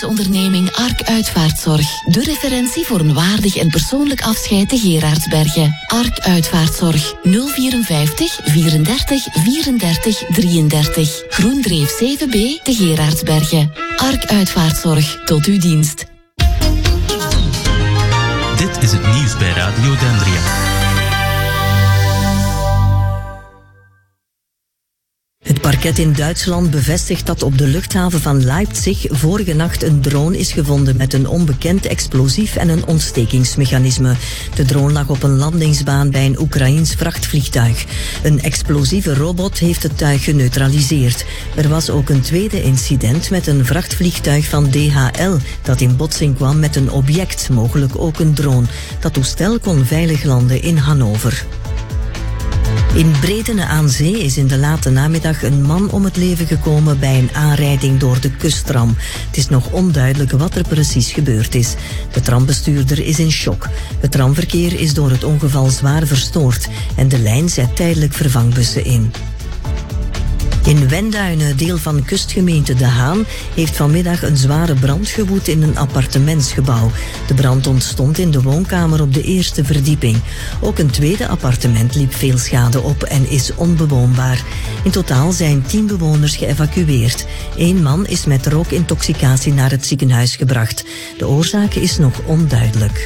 serviceonderneming Ark Uitvaartzorg. De referentie voor een waardig en persoonlijk afscheid te Gerardsbergen. Ark Uitvaartzorg. 054 34 34 33. Groendreef 7B te Gerardsbergen. Ark Uitvaartzorg. Tot uw dienst. Dit is het nieuws bij Radio Dendria. Het parket in Duitsland bevestigt dat op de luchthaven van Leipzig vorige nacht een drone is gevonden met een onbekend explosief en een ontstekingsmechanisme. De drone lag op een landingsbaan bij een Oekraïens vrachtvliegtuig. Een explosieve robot heeft het tuig geneutraliseerd. Er was ook een tweede incident met een vrachtvliegtuig van DHL dat in botsing kwam met een object, mogelijk ook een drone. Dat toestel kon veilig landen in Hannover. In Bredene aan Zee is in de late namiddag een man om het leven gekomen bij een aanrijding door de kusttram. Het is nog onduidelijk wat er precies gebeurd is. De trambestuurder is in shock. Het tramverkeer is door het ongeval zwaar verstoord en de lijn zet tijdelijk vervangbussen in. In Wenduinen, deel van kustgemeente De Haan, heeft vanmiddag een zware brand gewoed in een appartementsgebouw. De brand ontstond in de woonkamer op de eerste verdieping. Ook een tweede appartement liep veel schade op en is onbewoonbaar. In totaal zijn 10 bewoners geëvacueerd. 1 man is met rookintoxicatie naar het ziekenhuis gebracht. De oorzaak is nog onduidelijk.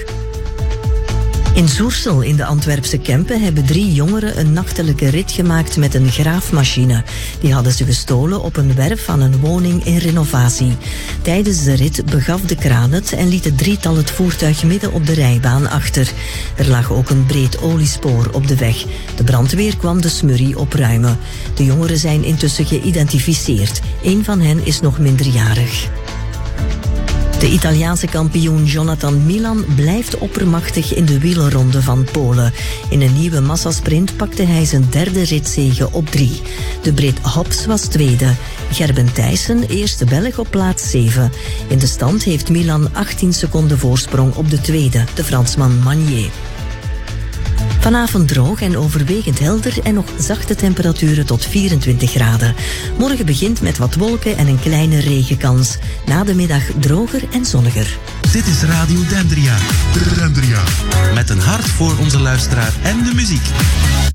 In Zoersel in de Antwerpse Kempen hebben 3 jongeren een nachtelijke rit gemaakt met een graafmachine. Die hadden ze gestolen op een werf van een woning in renovatie. Tijdens de rit begaf de kraan het en liet het drietal het voertuig midden op de rijbaan achter. Er lag ook een breed oliespoor op de weg. De brandweer kwam de smurrie opruimen. De jongeren zijn intussen geïdentificeerd. 1 van hen is nog minderjarig. De Italiaanse kampioen Jonathan Milan blijft oppermachtig in de wielerronde van Polen. In een nieuwe massasprint pakte hij zijn 3e ritzege op 3. De Brit Hobbs was tweede. Gerben Thijssen, eerste Belg op plaats 7. In de stand heeft Milan 18 seconden voorsprong op de tweede, de Fransman Magnier. Vanavond droog en overwegend helder en nog zachte temperaturen tot 24 graden. Morgen begint met wat wolken en een kleine regenkans. Na de middag droger en zonniger. Dit is Radio Dendria. Dendria. Met een hart voor onze luisteraar en de muziek.